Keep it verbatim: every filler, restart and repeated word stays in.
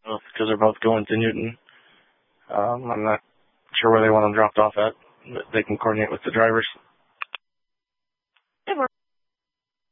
because they're both going to Newton. Um, I'm not sure where they want them dropped off at, but they can coordinate with the drivers.